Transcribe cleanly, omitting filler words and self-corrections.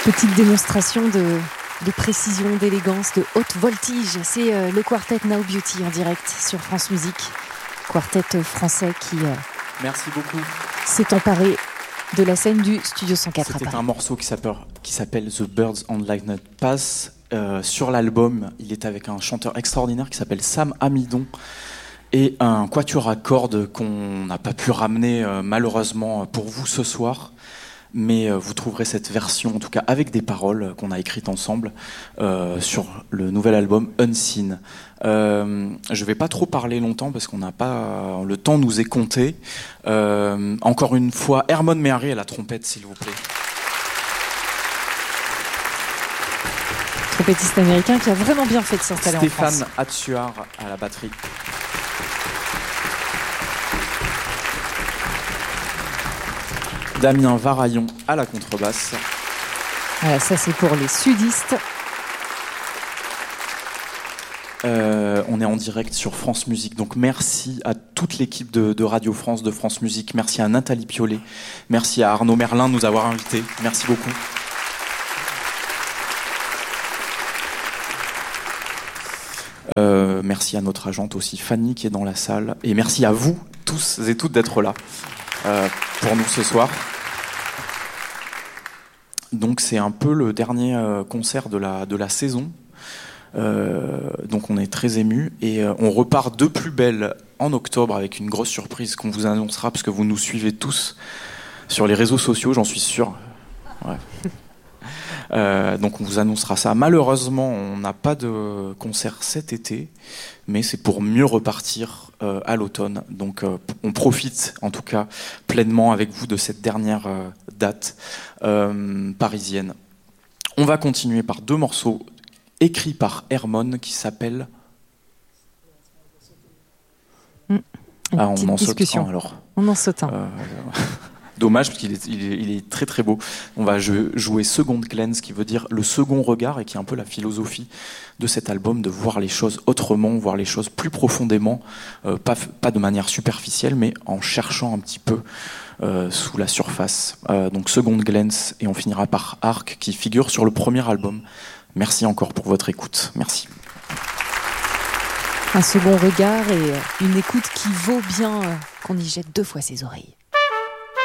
Petite démonstration de précision, d'élégance, de haute voltige. C'est le quartet Now Beauty en direct sur France Musique. Quartet français qui merci beaucoup. S'est emparé de la scène du Studio 104 à C'était Paris. un morceau qui s'appelle The Birds on Lightning Pass. Sur l'album, il est avec un chanteur extraordinaire qui s'appelle Sam Amidon et un quatuor à cordes qu'on n'a pas pu ramener malheureusement pour vous ce soir. Mais vous trouverez cette version, en tout cas avec des paroles qu'on a écrites ensemble sur le nouvel album Unseen. Je vais pas trop parler longtemps parce qu'on n'a pas le temps nous est compté. Encore une fois, Hermon Mehari à la trompette, s'il vous plaît. Trompettiste américain qui a vraiment bien fait de s'installer en France. Stéphane Hatsuar à la batterie. Damien Varaillon à la contrebasse. Voilà, ça c'est pour les sudistes. On est en direct sur France Musique, donc merci à toute l'équipe de Radio France, de France Musique. Merci à Nathalie Piolet, merci à Arnaud Merlin de nous avoir invités. Merci beaucoup. Merci à notre agente aussi, Fanny, qui est dans la salle. Et merci à vous, tous et toutes, d'être là pour nous ce soir. Donc c'est un peu le dernier concert de la saison. Donc on est très émus. Et on repart de plus belle en octobre avec une grosse surprise qu'on vous annoncera, parce que vous nous suivez tous sur les réseaux sociaux, j'en suis sûr. Ouais. Donc on vous annoncera ça. Malheureusement, on n'a pas de concert cet été, mais c'est pour mieux repartir à l'automne. Donc on profite en tout cas pleinement avec vous de cette dernière date parisienne. On va continuer par deux morceaux écrits par Hermon qui s'appellent... On en saute un alors. On en saute un. Dommage, parce qu'il est très très beau. On va jouer Second Glance, qui veut dire le second regard, et qui est un peu la philosophie de cet album, de voir les choses autrement, voir les choses plus profondément, pas de manière superficielle, mais en cherchant un petit peu sous la surface. Donc Second Glance, et on finira par Arc, qui figure sur le premier album. Merci encore pour votre écoute. Merci. Un second regard et une écoute qui vaut bien qu'on y jette 2 fois ses oreilles.